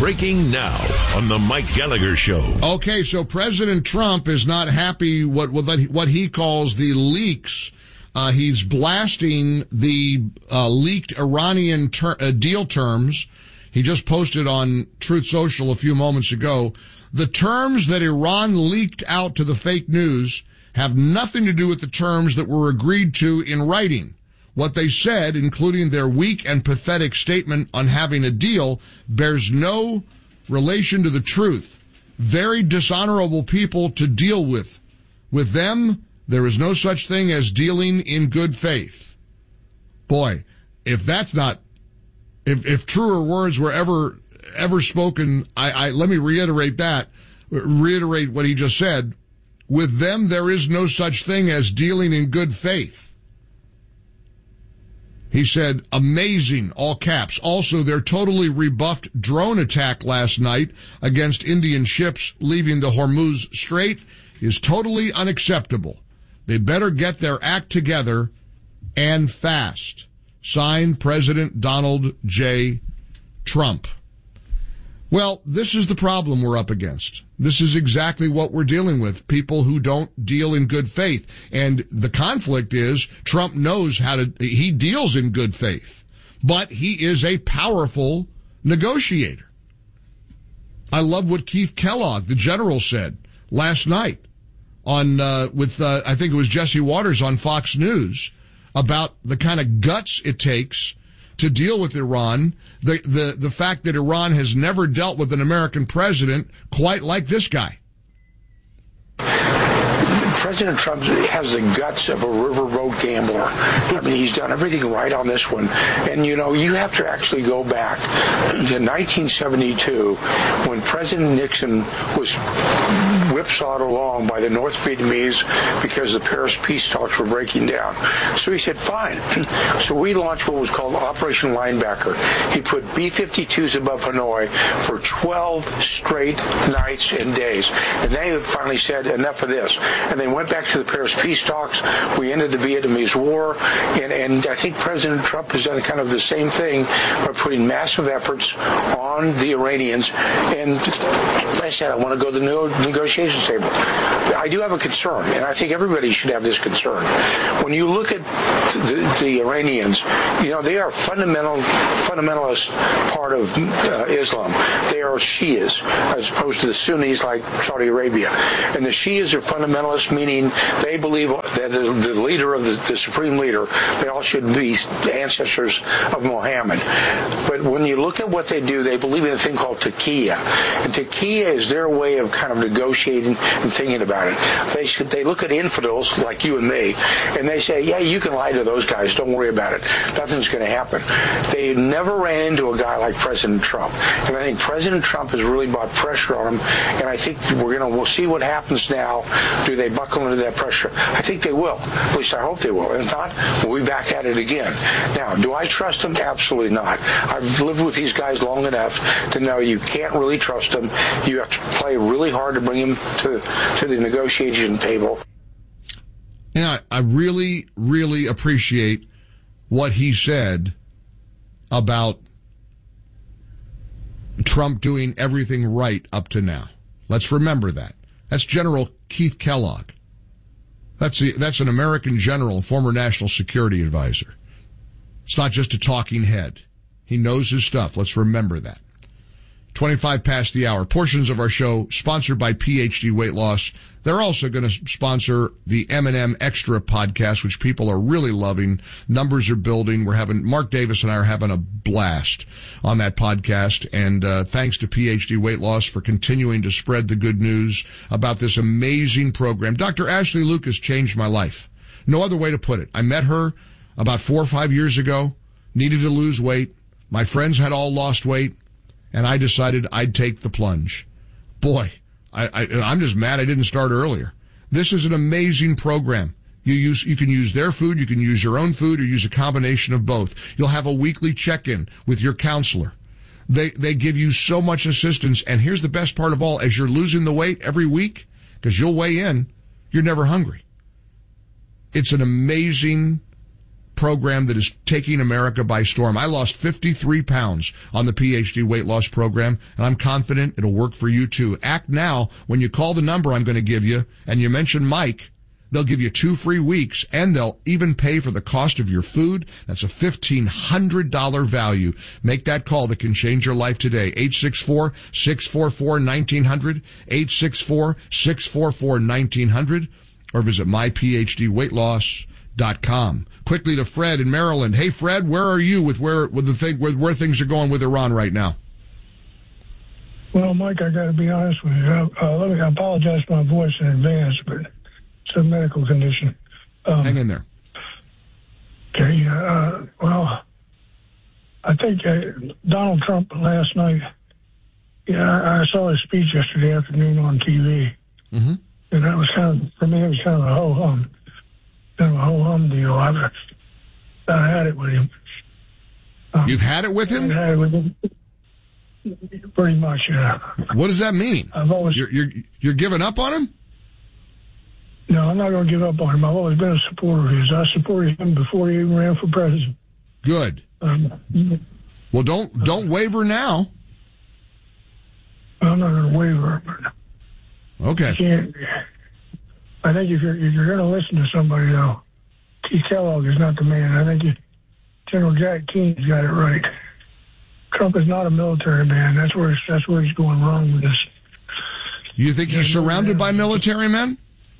Breaking now on the Mike Gallagher Show. Okay, so President Trump is not happy with what he calls the leaks. He's blasting the leaked Iranian deal terms. He just posted on Truth Social a few moments ago. The terms that Iran leaked out to the fake news have nothing to do with the terms that were agreed to in writing. What they said, including their weak and pathetic statement on having a deal, bears no relation to the truth. Very dishonorable people to deal with. With them, there is no such thing as dealing in good faith. Boy, if that's not, if truer words were ever spoken, let me reiterate what he just said. With them, there is no such thing as dealing in good faith. He said, amazing, all caps. Also, their totally rebuffed drone attack last night against Indian ships leaving the Hormuz Strait is totally unacceptable. They better get their act together and fast. Signed, President Donald J. Trump. Well, this is the problem we're up against. This is exactly what we're dealing with. People who don't deal in good faith. And the conflict is Trump knows he deals in good faith, but he is a powerful negotiator. I love what Keith Kellogg, the general, said last night on, I think it was Jesse Waters on Fox News, about the kind of guts it takes to deal with Iran, the fact that Iran has never dealt with an American president quite like this guy. President Trump has the guts of a riverboat gambler. I mean, he's done everything right on this one. And, you have to actually go back to 1972 when President Nixon was whipsawed along by the North Vietnamese because the Paris peace talks were breaking down. So he said, fine. So we launched what was called Operation Linebacker. He put B-52s above Hanoi for 12 straight nights and days. And they finally said, enough of this. And they went back to the Paris peace talks. We ended the Vietnamese War. And I think President Trump has done kind of the same thing by putting massive efforts on the Iranians. And like I said, I want to go to the negotiation table. I do have a concern, and I think everybody should have this concern. When you look at the Iranians, they are fundamentalist part of Islam. They are Shias, as opposed to the Sunnis like Saudi Arabia. And the Shias are fundamentalists, meaning they believe that the leader of the supreme leader, they all should be ancestors of Muhammad. But when you look at what they do, they believe in a thing called taqiyya. And taqiyya is their way of kind of negotiating and thinking about it. They look at infidels like you and me, and they say, yeah, you can lie to those guys. Don't worry about it. Nothing's going to happen. They never ran into a guy like President Trump. And I think President Trump has really brought pressure on him, and I think we'll see what happens now. Do they buckle under that pressure? I think they will. At least I hope they will. And if not, we'll be back at it again. Now, do I trust them? Absolutely not. I've lived with these guys long enough to know you can't really trust them. You have to play really hard to bring them to the negotiation table. And I really, really appreciate what he said about Trump doing everything right up to now. Let's remember that. That's General Keith Kellogg. That's an American general, former national security advisor. It's not just a talking head. He knows his stuff. Let's remember that. 25 past the hour. Portions of our show sponsored by PhD Weight Loss. They're also going to sponsor the M&M Extra podcast, which people are really loving. Numbers are building. Mark Davis and I are having a blast on that podcast. And thanks to PhD Weight Loss for continuing to spread the good news about this amazing program. Dr. Ashley Lucas changed my life. No other way to put it. I met her about 4 or 5 years ago, needed to lose weight. My friends had all lost weight, and I decided I'd take the plunge. Boy, I'm just mad I didn't start earlier. This is an amazing program. You can use their food, you can use your own food, or use a combination of both. You'll have a weekly check-in with your counselor. They give you so much assistance, and here's the best part of all. As you're losing the weight every week, because you'll weigh in, you're never hungry. It's an amazing program that is taking America by storm. I lost 53 pounds on the PhD weight loss program, and I'm confident it'll work for you too. Act now. When you call the number I'm going to give you and you mention Mike, they'll give you 2 free weeks, and they'll even pay for the cost of your food. That's a $1,500 value. Make that call that can change your life today. 864-644-1900, 864-644-1900, or visit myphdweightloss.com. Quickly to Fred in Maryland. Hey, Fred, where are you with where things are going with Iran right now? Well, Mike, I got to be honest with you. I apologize for my voice in advance, but it's a medical condition. Hang in there. Okay. Well, I think Donald Trump last night. I saw his speech yesterday afternoon on TV, and that was for me, it was kind of a ho-hum deal. I had it with him. You've had it with him? I had it with him. Pretty much, yeah. What does that mean? You're giving up on him? No, I'm not going to give up on him. I've always been a supporter of his. I supported him before he even ran for president. Good. Well, don't waver now. I'm not going to waver. Okay. I think if you're going to listen to somebody, though, Keith Kellogg is not the man. I think General Jack Keene's got it right. Trump is not a military man. That's where he's going wrong with this. You think he's surrounded by military men?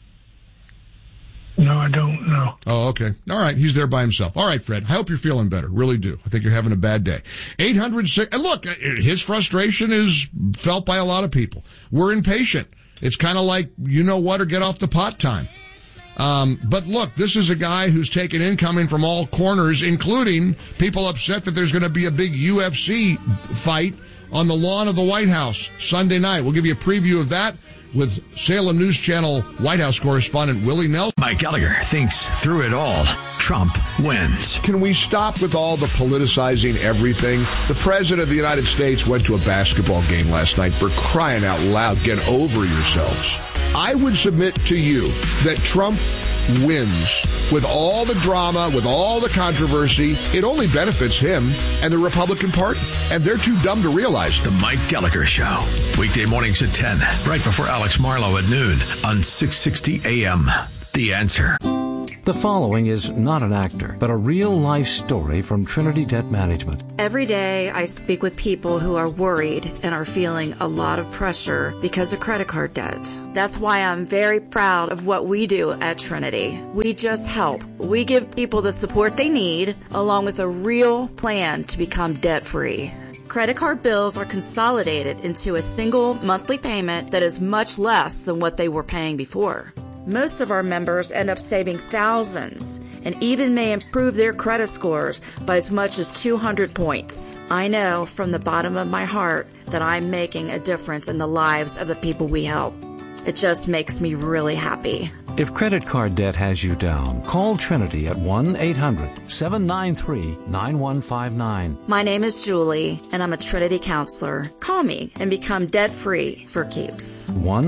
No, I don't know. Oh, okay. All right. He's there by himself. All right, Fred. I hope you're feeling better. Really do. I think you're having a bad day. 800, and look, his frustration is felt by a lot of people. We're impatient. It's kind of like, you know what, or get off the pot time. But look, this is a guy who's taken incoming from all corners, including people upset that there's going to be a big UFC fight on the lawn of the White House Sunday night. We'll give you a preview of that with Salem News Channel White House correspondent Willie Nelson. Mike Gallagher thinks through it all. Trump wins. Can we stop with all the politicizing everything? The President of the United States went to a basketball game last night. For crying out loud, get over yourselves. I would submit to you that Trump wins with all the drama, with all the controversy. It only benefits him and the Republican Party, and they're too dumb to realize. The Mike Gallagher Show, weekday mornings at 10, right before Alex Marlowe at noon on 660 AM. The Answer. The following is not an actor, but a real-life story from Trinity Debt Management. Every day I speak with people who are worried and are feeling a lot of pressure because of credit card debt. That's why I'm very proud of what we do at Trinity. We just help. We give people the support they need, along with a real plan to become debt-free. Credit card bills are consolidated into a single monthly payment that is much less than what they were paying before. Most of our members end up saving thousands and even may improve their credit scores by as much as 200 points. I know from the bottom of my heart that I'm making a difference in the lives of the people we help. It just makes me really happy. If credit card debt has you down, call Trinity at 1-800-793-9159. My name is Julie, and I'm a Trinity counselor. Call me and become debt-free for keeps.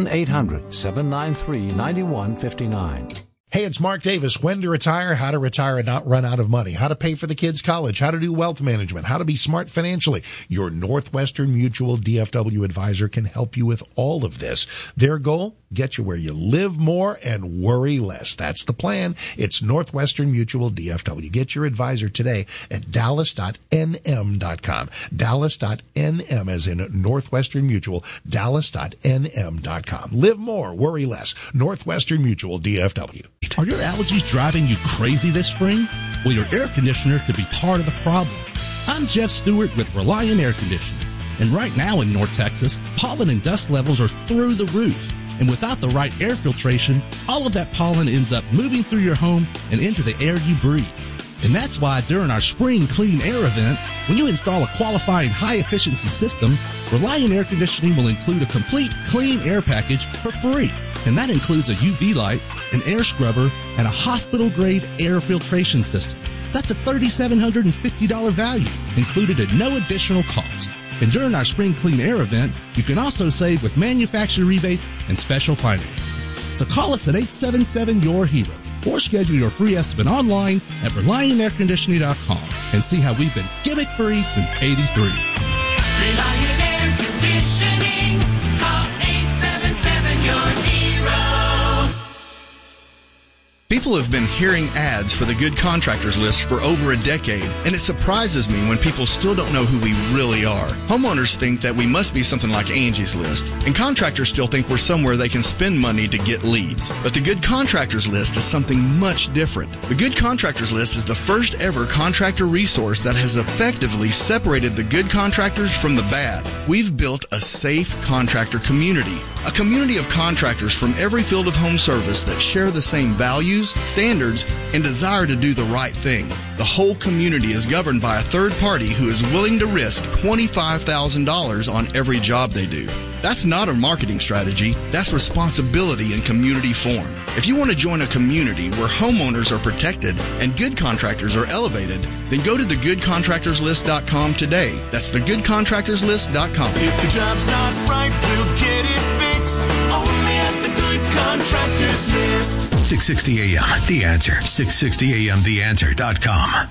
1-800-793-9159. Hey, it's Mark Davis. When to retire, how to retire and not run out of money, how to pay for the kids' college, how to do wealth management, how to be smart financially. Your Northwestern Mutual DFW advisor can help you with all of this. Their goal? Get you where you live more and worry less. That's the plan. It's Northwestern Mutual DFW. Get your advisor today at dallas.nm.com. Dallas.nm as in Northwestern Mutual, dallas.nm.com. Live more, worry less. Northwestern Mutual DFW. Are your allergies driving you crazy this spring? Well, your air conditioner could be part of the problem. I'm Jeff Stewart with Reliant Air Conditioning. And right now in North Texas, pollen and dust levels are through the roof. And without the right air filtration, all of that pollen ends up moving through your home and into the air you breathe. And that's why during our Spring Clean Air event, when you install a qualifying high-efficiency system, Reliant Air Conditioning will include a complete clean air package for free. And that includes a UV light, an air scrubber, and a hospital-grade air filtration system. That's a $3,750 value, included at no additional cost. And during our Spring Clean Air event, you can also save with manufacturer rebates and special financing. So call us at 877-YOUR-HERO. or schedule your free estimate online at ReliantAirConditioning.com and see how we've been gimmick-free since '83. Reliant Air Conditioning. Call 877-YOUR-HERO. People have been hearing ads for the Good Contractors List for over a decade, and it surprises me when people still don't know who we really are. Homeowners think that we must be something like Angie's List, and contractors still think we're somewhere they can spend money to get leads. But the Good Contractors List is something much different. The Good Contractors List is the first ever contractor resource that has effectively separated the good contractors from the bad. We've built a safe contractor community, a community of contractors from every field of home service that share the same values, standards, and desire to do the right thing. The whole community is governed by a third party who is willing to risk $25,000 on every job they do. That's not a marketing strategy. That's responsibility in community form. If you want to join a community where homeowners are protected and good contractors are elevated, then go to thegoodcontractorslist.com today. That's thegoodcontractorslist.com. If the job's not right, we'll get it fixed. Only at the Good Contractors List. 660 AM, The Answer. 660amtheanswer.com.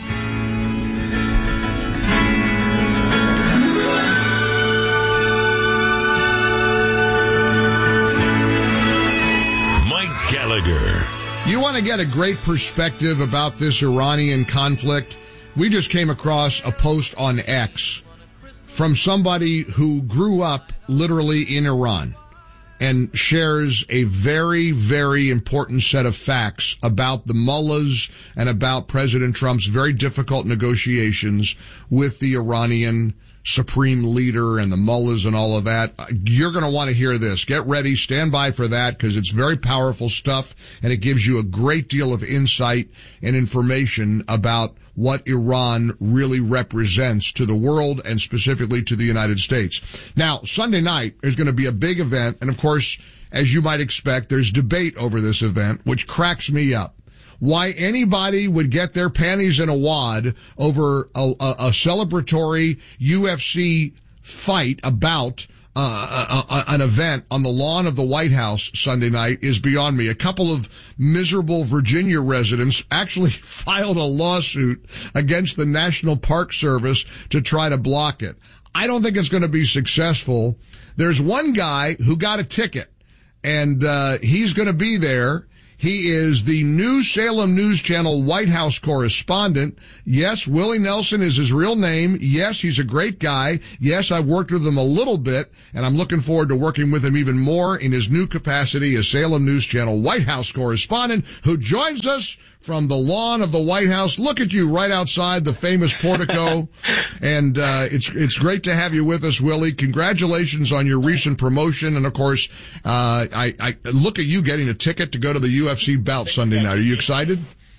Gallagher. You want to get a great perspective about this Iranian conflict? We just came across a post on X from somebody who grew up literally in Iran and shares a very, very important set of facts about the mullahs and about President Trump's very difficult negotiations with the Iranian supreme leader and the mullahs and all of that. You're going to want to hear this. Get ready. Stand by for that because it's very powerful stuff and it gives you a great deal of insight and information about what Iran really represents to the world and specifically to the United States. Now, Sunday night is going to be a big event. And of course, as you might expect, there's debate over this event, which cracks me up. Why anybody would get their panties in a wad over a celebratory UFC fight about an event on the lawn of the White House Sunday night is beyond me. A couple of miserable Virginia residents actually filed a lawsuit against the National Park Service to try to block it. I don't think it's going to be successful. There's one guy who got a ticket, and he's going to be there. He is the New Salem News Channel White House correspondent. Yes, Willie Nelson is his real name. Yes, he's a great guy. Yes, I've worked with him a little bit, and I'm looking forward to working with him even more in his new capacity as Salem News Channel White House correspondent who joins us from the lawn of the White House. Look at you right outside the famous portico. And it's great to have you with us, Willie. Congratulations on your recent promotion. And of course, I look at you getting a ticket to go to the UFC bout Sunday night. Are you excited?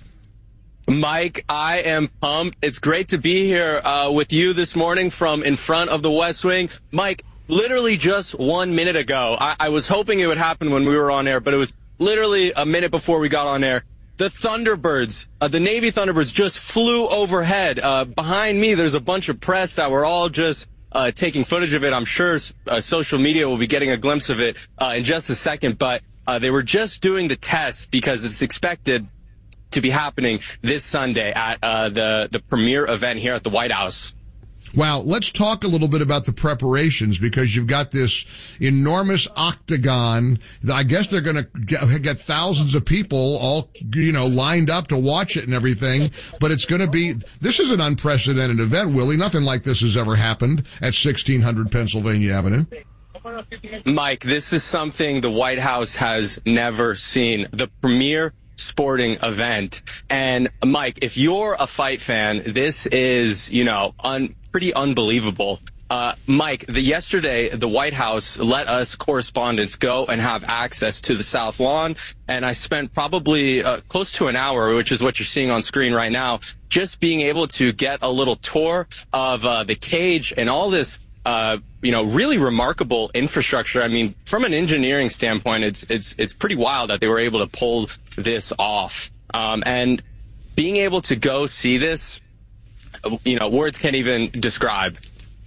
Mike, I am pumped. It's great to be here with you this morning from in front of the West Wing. Mike, literally just 1 minute ago, I was hoping it would happen when we were on air, but it was literally a minute before we got on air. The Thunderbirds, the Navy Thunderbirds just flew overhead. Behind me, there's a bunch of press that were all just taking footage of it. I'm sure social media will be getting a glimpse of it in just a second, but they were just doing the test because it's expected to be happening this Sunday at the premier event here at the White House. Wow, let's talk a little bit about the preparations because you've got this enormous octagon. I guess they're going to get thousands of people all, lined up to watch it and everything. But it's going to be, this is an unprecedented event, Willie. Nothing like this has ever happened at 1600 Pennsylvania Avenue. Mike, this is something the White House has never seen. The premier sporting event. And Mike, if you're a fight fan, this is, pretty unbelievable. Mike, yesterday, the White House let us correspondents go and have access to the South Lawn, and I spent probably close to an hour, which is what you're seeing on screen right now, just being able to get a little tour of the cage and all this, really remarkable infrastructure. I mean, from an engineering standpoint, it's pretty wild that they were able to pull this off. And being able to go see this, words can't even describe.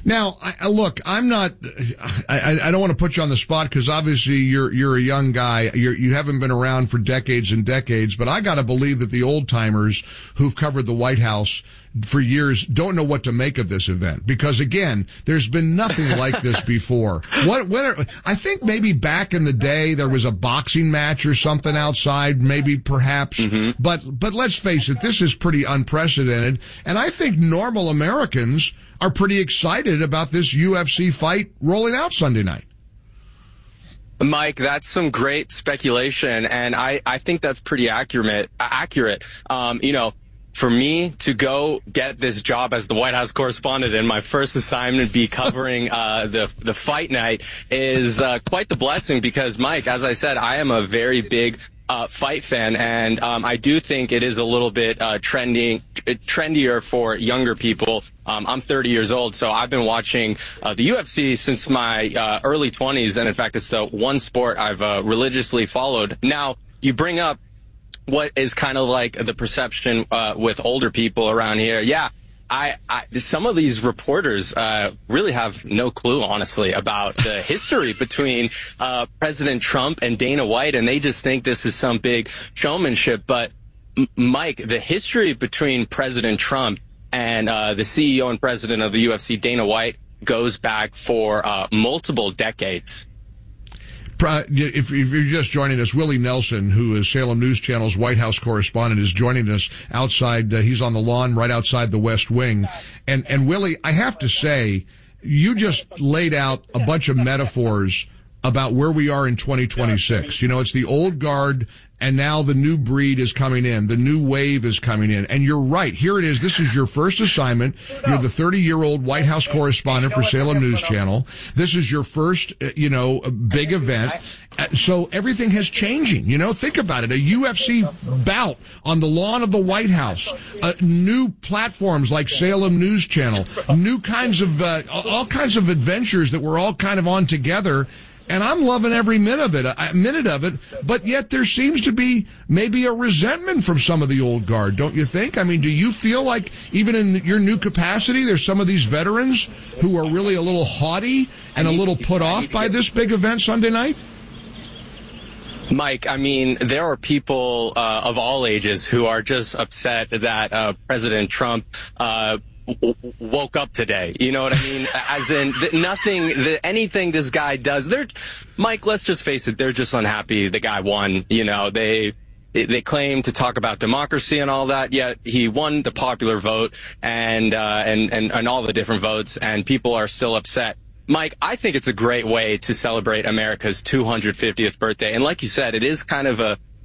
Now, look, I'm not. I don't want to put you on the spot because obviously you're a young guy. You haven't been around for decades and decades. But I got to believe that the old timers who've covered the White House for years don't know what to make of this event because again, there's been nothing like this before. I think maybe back in the day there was a boxing match or something outside, maybe perhaps. Mm-hmm. But let's face it, this is pretty unprecedented, and I think normal Americans are pretty excited about this UFC fight rolling out Sunday night. Mike, that's some great speculation, and I think that's pretty accurate. For me to go get this job as the White House correspondent and my first assignment be covering the fight night is quite the blessing because, Mike, as I said, I am a very big fight fan, and I do think it is a little bit trendier for younger people. I'm 30 years old, so I've been watching the UFC since my early 20s, and in fact, it's the one sport I've religiously followed. Now, you bring up what is kind of like the perception with older people around here. Yeah, some of these reporters really have no clue, honestly, about the history between President Trump and Dana White, and they just think this is some big showmanship. But, Mike, the history between President Trump and the CEO and president of the UFC, Dana White, goes back for multiple decades. If you're just joining us, Willie Nelson, who is Salem News Channel's White House correspondent, is joining us outside. He's on the lawn right outside the West Wing. And Willie, I have to say, you just laid out a bunch of metaphors about where we are in 2026. You know, it's the old guard, and now the new breed is coming in. The new wave is coming in. And you're right. Here it is. This is your first assignment. You're the 30-year-old White House correspondent for Salem News Channel. This is your first, big event. So everything has changing. Think about it. A UFC bout on the lawn of the White House. New platforms like Salem News Channel. New kinds of, all kinds of adventures that we're all kind of on together. And I'm loving every minute of it, but yet there seems to be maybe a resentment from some of the old guard, don't you think? I mean, do you feel like even in your new capacity, there's some of these veterans who are really a little haughty and a little put off by this big event Sunday night? Mike, I mean, there are people of all ages who are just upset that President Trump woke up today. You know what I mean? As in anything this guy does, Mike, let's just face it, they're just unhappy the guy won. They claim to talk about democracy and all that, yet he won the popular vote and all the different votes, and people are still upset. Mike, I think it's a great way to celebrate America's 250th birthday. And like you said, it is kind of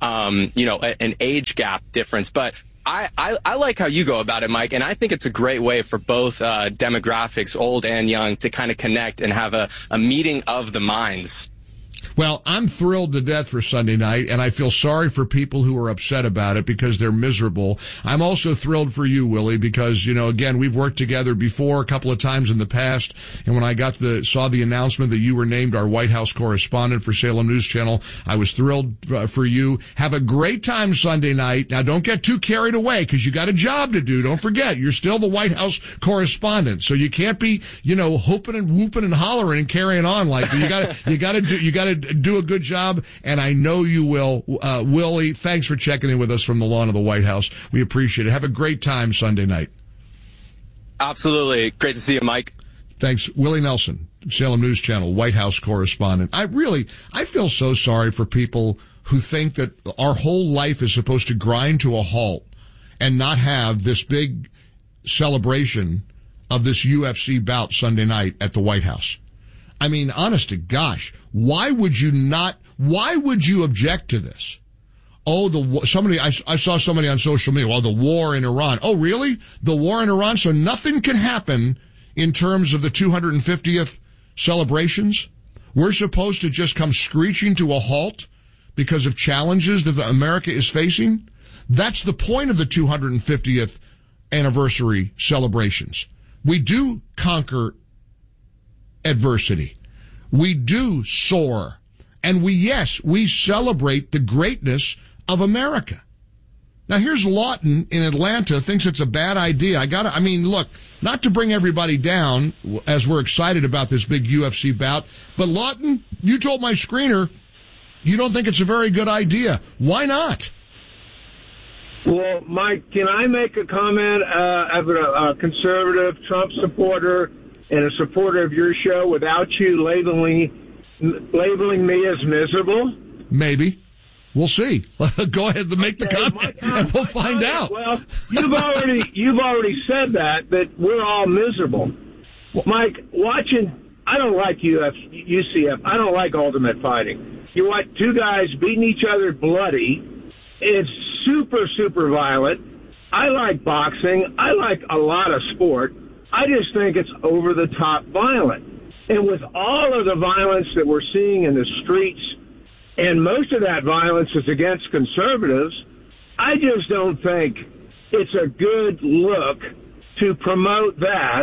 an age gap difference, but I like how you go about it, Mike, and I think it's a great way for both demographics, old and young, to kind of connect and have a meeting of the minds. Well, I'm thrilled to death for Sunday night, and I feel sorry for people who are upset about it because they're miserable. I'm also thrilled for you, Willie, because, again, we've worked together before a couple of times in the past, and when I saw the announcement that you were named our White House correspondent for Salem News Channel, I was thrilled for you. Have a great time Sunday night. Now, don't get too carried away because you got a job to do. Don't forget, you're still the White House correspondent, so you can't be, whooping and whooping and hollering and carrying on like that. You got to do a good job, and I know you will. Willie, thanks for checking in with us from the lawn of the White House. We appreciate it. Have a great time Sunday night. Absolutely. Great to see you, Mike. Thanks. Willie Nelson, Salem News Channel, White House correspondent. I feel so sorry for people who think that our whole life is supposed to grind to a halt and not have this big celebration of this UFC bout Sunday night at the White House. I mean, honest to gosh, why would you object to this? Oh, I saw somebody on social media, well, the war in Iran. Oh, really? The war in Iran? So nothing can happen in terms of the 250th celebrations? We're supposed to just come screeching to a halt because of challenges that America is facing? That's the point of the 250th anniversary celebrations. We do conquer adversity. We do soar. And we celebrate the greatness of America. Now here's Lawton in Atlanta thinks it's a bad idea. Look, not to bring everybody down as we're excited about this big UFC bout, but Lawton, you told my screener you don't think it's a very good idea. Why not? Well, Mike, can I make a comment as a conservative Trump supporter and a supporter of your show without you labeling me as miserable? Maybe. We'll see. Go ahead and make the comment, and we'll find out. Well, you've already said that we're all miserable. Well, Mike, I don't like UCF. I don't like Ultimate Fighting. You watch two guys beating each other bloody. It's super, super violent. I like boxing. I like a lot of sport. I just think it's over-the-top violent. And with all of the violence that we're seeing in the streets, and most of that violence is against conservatives, I just don't think it's a good look to promote that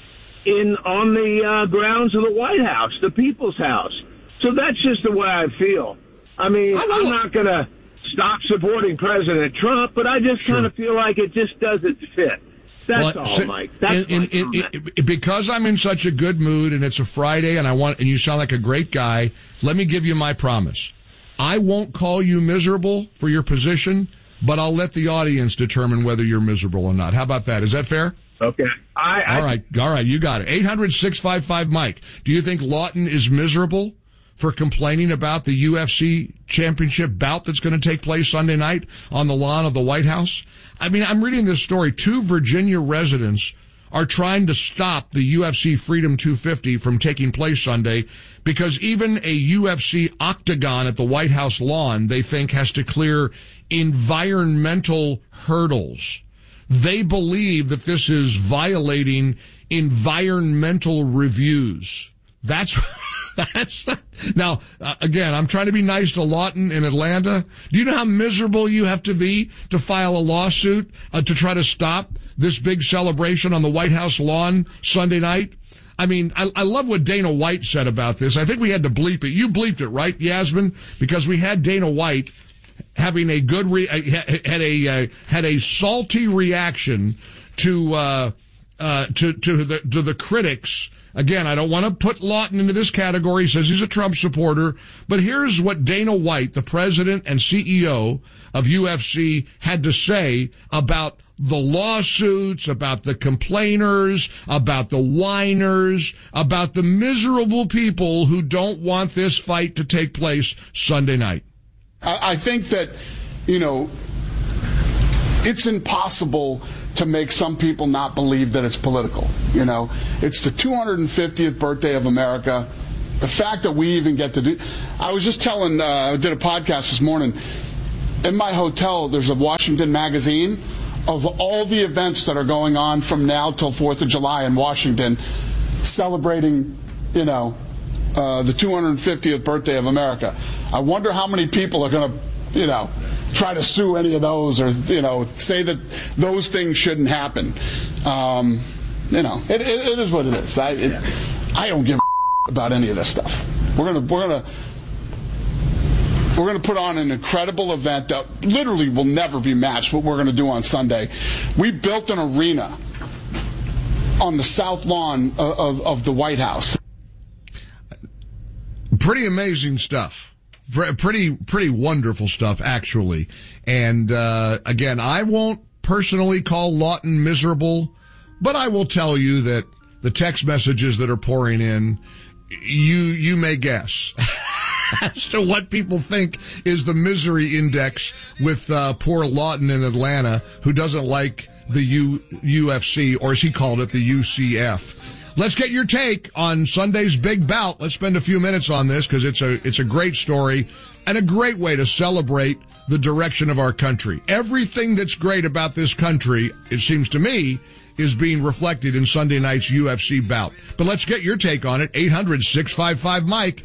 on the grounds of the White House, the People's House. So that's just the way I feel. I mean, I'm not going to stop supporting President Trump, but I just kind of feel like it just doesn't fit. That's all, Mike. That's because I'm in such a good mood and it's a Friday and you sound like a great guy, let me give you my promise. I won't call you miserable for your position, but I'll let the audience determine whether you're miserable or not. How about that? Is that fair? Okay. All right. You got it. 800-655-Mike. Do you think Lawton is miserable for complaining about the UFC championship bout that's going to take place Sunday night on the lawn of the White House? I mean, I'm reading this story. 2 Virginia residents are trying to stop the UFC Freedom 250 from taking place Sunday because even a UFC octagon at the White House lawn, they think, has to clear environmental hurdles. They believe that this is violating environmental reviews. Now, again, I'm trying to be nice to Lawton in Atlanta. Do you know how miserable you have to be to file a lawsuit to try to stop this big celebration on the White House lawn Sunday night? I mean, I love what Dana White said about this. I think we had to bleep it. You bleeped it, right, Yasmin? Because we had Dana White having a good had a salty reaction to the critics. Again, I don't want to put Lawton into this category. He says he's a Trump supporter. But here's what Dana White, the president and CEO of UFC, had to say about the lawsuits, about the complainers, about the whiners, about the miserable people who don't want this fight to take place Sunday night. I think that, it's impossible to make some people not believe that it's political. It's the 250th birthday of America. The fact that we even get to do, I was just telling, I did a podcast this morning. In my hotel, there's a Washington magazine of all the events that are going on from now till 4th of July in Washington, celebrating, the 250th birthday of America. I wonder how many people are going to, try to sue any of those or, say that those things shouldn't happen. It is what it is. I don't give a about any of this stuff. We're gonna put on an incredible event that literally will never be matched what we're going to do on Sunday. We built an arena on the south lawn of the White House. Pretty amazing stuff. Pretty wonderful stuff, actually. And, again, I won't personally call Lawton miserable, but I will tell you that the text messages that are pouring in, you may guess as to what people think is the misery index with, poor Lawton in Atlanta, who doesn't like the UFC, or as he called it, the UCF. Let's get your take on Sunday's big bout. Let's spend a few minutes on this because it's a great story and a great way to celebrate the direction of our country. Everything that's great about this country, it seems to me, is being reflected in Sunday night's UFC bout. But let's get your take on it. 800-655-MIKE,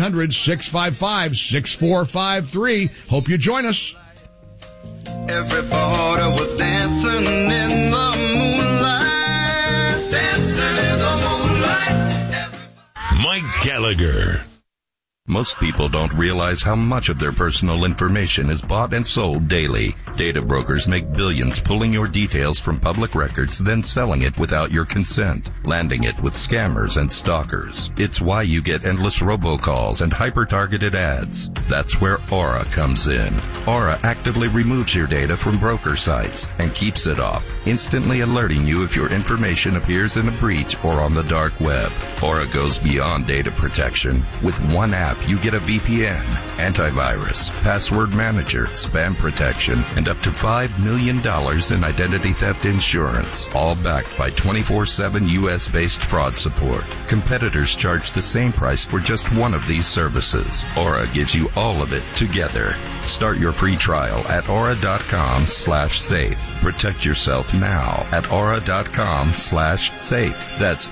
800-655-6453. Hope you join us. Everybody was dancing in the moonlight, dancing in the moonlight. Mike Gallagher. Most people don't realize how much of their personal information is bought and sold daily. Data brokers make billions pulling your details from public records, then selling it without your consent, landing it with scammers and stalkers. It's why you get endless robocalls and hyper-targeted ads. That's where Aura comes in. Aura actively removes your data from broker sites and keeps it off, instantly alerting you if your information appears in a breach or on the dark web. Aura goes beyond data protection. With one app, you get a VPN, antivirus, password manager, spam protection, and up to $5 million in identity theft insurance, all backed by 24/7 U.S.-based fraud support. Competitors charge the same price for just one of these services. Aura gives you all of it together. Start your free trial at aura.com/safe. Protect yourself now at aura.com/safe. That's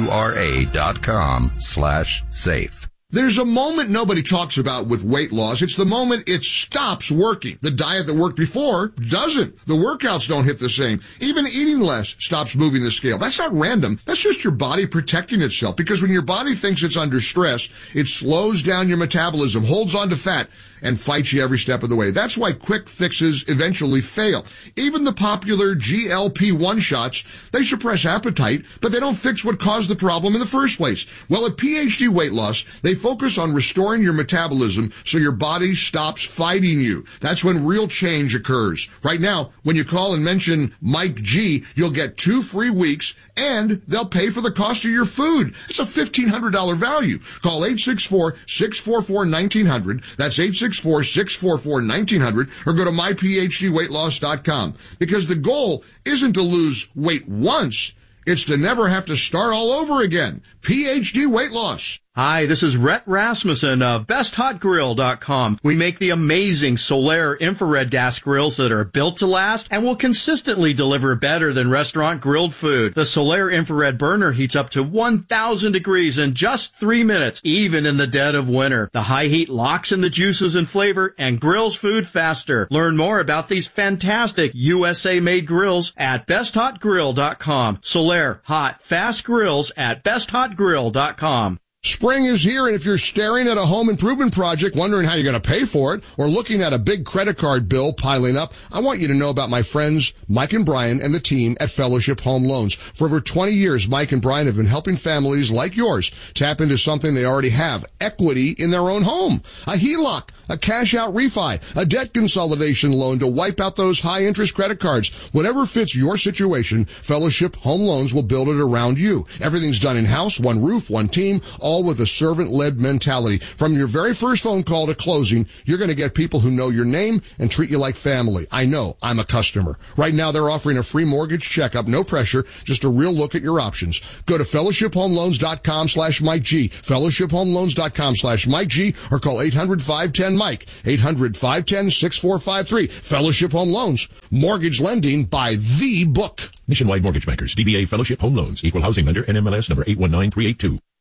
AURA.com/safe. There's a moment nobody talks about with weight loss. It's the moment it stops working. The diet that worked before doesn't. The workouts don't hit the same. Even eating less stops moving the scale. That's not random. That's just your body protecting itself. Because when your body thinks it's under stress, it slows down your metabolism, holds on to fat, and fights you every step of the way. That's why quick fixes eventually fail. Even the popular GLP-1 shots, they suppress appetite, but they don't fix what caused the problem in the first place. Well, at PhD Weight Loss, they focus on restoring your metabolism so your body stops fighting you. That's when real change occurs. Right now, when you call and mention Mike G, you'll get 2 free weeks, and they'll pay for the cost of your food. It's a $1,500 value. Call 864-644-1900. That's 864-644-1900, or go to myphdweightloss.com. Because the goal isn't to lose weight once, it's to never have to start all over again. PhD Weight Loss. Hi, this is Rhett Rasmussen of BestHotGrill.com. We make the amazing Solaire infrared gas grills that are built to last and will consistently deliver better than restaurant grilled food. The Solaire infrared burner heats up to 1,000 degrees in just 3 minutes, even in the dead of winter. The high heat locks in the juices and flavor and grills food faster. Learn more about these fantastic USA-made grills at BestHotGrill.com. Solaire, hot, fast grills at BestHotGrill.com. Spring is here, and if you're staring at a home improvement project, wondering how you're going to pay for it, or looking at a big credit card bill piling up, I want you to know about my friends Mike and Brian and the team at Fellowship Home Loans. For over 20 years, Mike and Brian have been helping families like yours tap into something they already have, equity in their own home. A HELOC, a cash-out refi, a debt consolidation loan to wipe out those high-interest credit cards. Whatever fits your situation, Fellowship Home Loans will build it around you. Everything's done in-house, one roof, one team, all with a servant-led mentality. From your very first phone call to closing, you're going to get people who know your name and treat you like family. I know. I'm a customer. Right now, they're offering a free mortgage checkup. No pressure. Just a real look at your options. Go to fellowshiphomeloans.com/MikeG, fellowshiphomeloans.com/MikeG, or call 800-510-MIKE, 800-510-6453. Fellowship Home Loans. Mortgage lending by the book. Nationwide Mortgage Bankers, DBA Fellowship Home Loans, Equal Housing Lender, NMLS number 819382.